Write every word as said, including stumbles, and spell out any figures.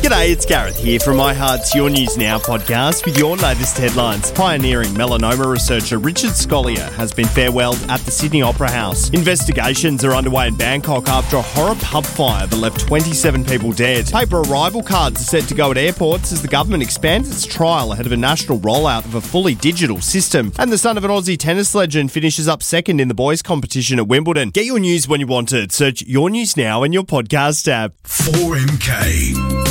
G'day, it's Gareth here from My Heart's Your News Now podcast with your latest headlines. Pioneering melanoma researcher Richard Scolyer has been farewelled at the Sydney Opera House. Investigations are underway in Bangkok after a horror pub fire that left twenty-seven people dead. Paper arrival cards are set to go at airports as the government expands its trial ahead of a national rollout of a fully digital system. And the son of an Aussie tennis legend finishes up second in the boys' competition at Wimbledon. Get your news when you want it. Search Your News Now in your podcast app. four M K